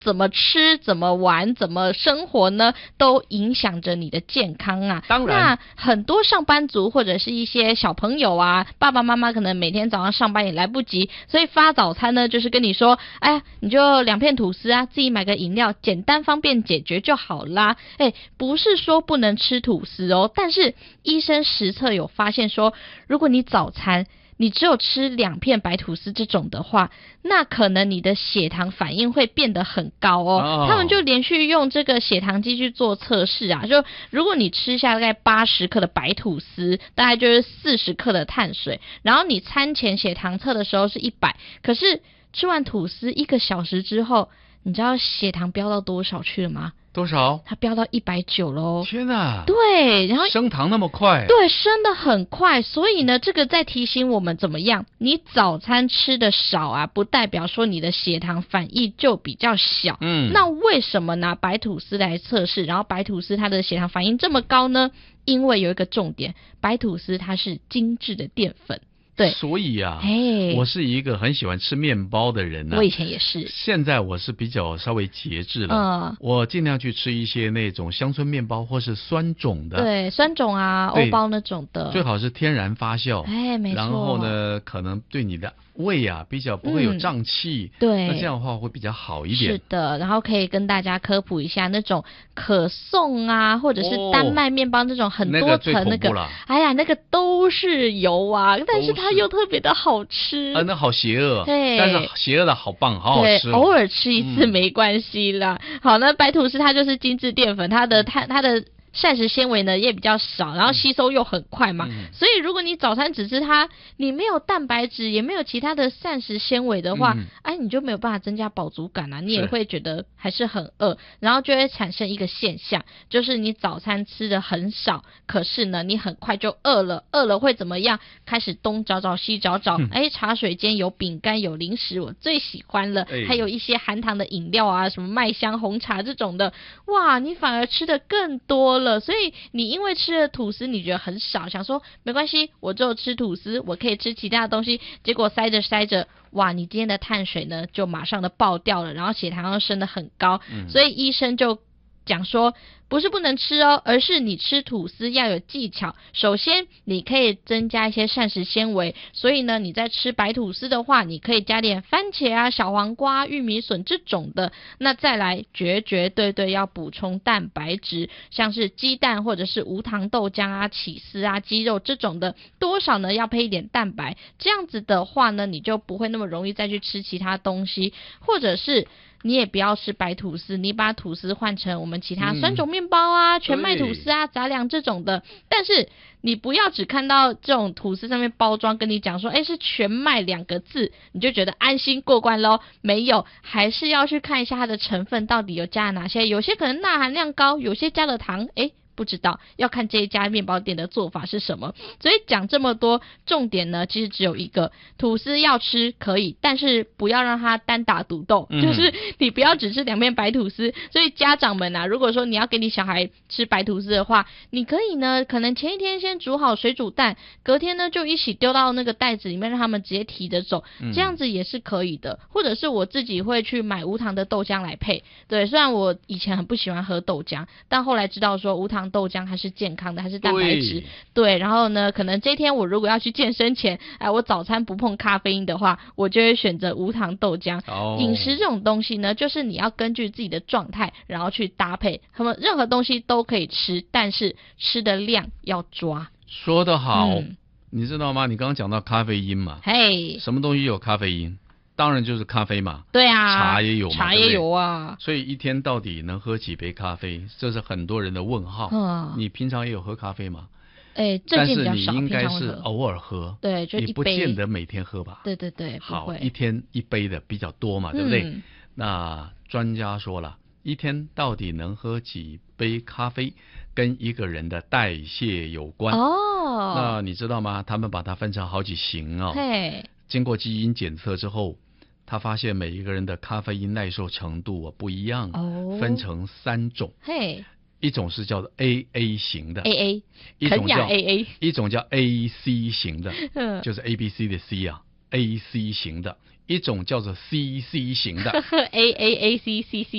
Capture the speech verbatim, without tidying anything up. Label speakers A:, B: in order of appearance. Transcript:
A: 怎么吃、怎么玩、怎么生活呢，都影响着你的健康啊。
B: 当然，
A: 那很多上班族或者是一些小朋友啊，爸爸妈妈可能每天早上上班也来不及，所以发早餐呢，就是跟你说，哎呀，你就两片吐司啊，自己买个饮料，简单方便解决就好啦。哎，不是说不能吃吐司哦，但是医生实测有发现说，如果你早餐你只有吃两片白吐司这种的话，那可能你的血糖反应会变得很高哦。哦他们就连续用这个血糖机去做测试啊，就如果你吃下大概八十克的白吐司，大概就是四十克的碳水，然后你餐前血糖测的时候是一百，可是吃完吐司一个小时之后，你知道血糖飙到多少去了吗？
B: 多少？
A: 它飙到一百九喽！
B: 天哪！
A: 对，然后
B: 升糖那么快？
A: 对，升得很快。所以呢，这个在提醒我们怎么样？你早餐吃的少啊，不代表说你的血糖反应就比较小。嗯，那为什么拿白吐司来测试，然后白吐司它的血糖反应这么高呢？因为有一个重点，白吐司它是精致的淀粉。对，
B: 所以啊，hey, 我是一个很喜欢吃面包的人呢、啊。
A: 我以前也是，
B: 现在我是比较稍微节制了。嗯，我尽量去吃一些那种乡村面包或是酸种的。
A: 对，酸种啊，欧包那种的，
B: 最好是天然发酵。
A: 哎，没错。
B: 然后呢，可能对你的胃啊比较不会有胀气。嗯、
A: 对，
B: 那这样的话会比较好一点。
A: 是的，然后可以跟大家科普一下那种可颂啊，或者是丹麦面包那种很多层那个，
B: 哦、那个
A: 哎呀，那个都是油啊，但是它又特别的好吃
B: 啊，那好邪恶，对，但是邪恶的好棒，好好吃、哦，
A: 对，偶尔吃一次没关系啦。嗯、好，那白吐司它就是精致淀粉，它的它它的膳食纤维呢也比较少，然后吸收又很快嘛，嗯、所以如果你早餐只吃它，你没有蛋白质，也没有其他的膳食纤维的话，嗯、哎，你就没有办法增加饱足感啊，你也会觉得还是很饿，然后就会产生一个现象，就是你早餐吃的很少，可是呢，你很快就饿了，饿了会怎么样？开始东找找西找找，哎、嗯，茶水间有饼干有零食，我最喜欢了，哎、还有一些含糖的饮料啊，什么麦香红茶这种的，哇，你反而吃的更多了。所以你因为吃了吐司你觉得很少，想说没关系，我只有吃吐司，我可以吃其他的东西，结果塞着塞着，哇，你今天的碳水呢就马上的爆掉了，然后血糖又升得很高、嗯、所以医生就讲说不是不能吃哦，而是你吃吐司要有技巧。首先你可以增加一些膳食纤维，所以呢你在吃白吐司的话，你可以加点番茄啊、小黄瓜、玉米笋这种的。那再来绝绝对对要补充蛋白质，像是鸡蛋或者是无糖豆浆啊、起司啊、鸡肉这种的，多少呢要配一点蛋白，这样子的话呢你就不会那么容易再去吃其他东西，或者是你也不要吃白吐司，你把吐司换成我们其他酸种面包啊、嗯、全麦吐司啊、杂粮这种的，但是你不要只看到这种吐司上面包装跟你讲说诶是全麦两个字，你就觉得安心过关咯。没有，还是要去看一下它的成分到底有加了哪些，有些可能钠含量高，有些加了糖，诶不知道，要看这一家面包店的做法是什么。所以讲这么多，重点呢其实只有一个，吐司要吃可以，但是不要让它单打独斗、嗯、就是你不要只吃两片白吐司。所以家长们啊，如果说你要给你小孩吃白吐司的话，你可以呢可能前一天先煮好水煮蛋，隔天呢就一起丢到那个袋子里面，让他们直接提着走、嗯、这样子也是可以的。或者是我自己会去买无糖的豆浆来配，对，虽然我以前很不喜欢喝豆浆，但后来知道说无糖豆浆它是健康的，它是蛋白质， 对, 对，然后呢可能这天我如果要去健身前，哎，我早餐不碰咖啡因的话，我就会选择无糖豆浆、哦、饮食这种东西呢就是你要根据自己的状态然后去搭配，那么任何东西都可以吃，但是吃的量要抓。
B: 说得好、嗯、你知道吗，你刚刚讲到咖啡因嘛，嘿，什么东西有咖啡因？当然就是咖啡嘛，
A: 对啊，
B: 茶也有嘛，
A: 茶也有啊，
B: 所以一天到底能喝几杯咖啡，这是很多人的问号。嗯，你平常也有喝咖啡吗？
A: 哎，最近比较少，
B: 但是你应该是偶尔喝，
A: 对，就一杯，
B: 你不见得每天喝吧？
A: 对对对，
B: 好，一天一杯的比较多嘛，对不对？嗯、那专家说了，一天到底能喝几杯咖啡，跟一个人的代谢有关。哦，那你知道吗？他们把它分成好几型哦。嘿，经过基因检测之后，他发现每一个人的咖啡因耐受程度不一样，哦、分成三种。嘿，一种是叫做 A A 型的
A: ，A A，
B: 一种叫
A: A A，
B: 一种叫 A C 型的，嗯，就是 A B C 的 C 啊。 A C 型的，一种叫做 C C 型的。
A: A A A C C C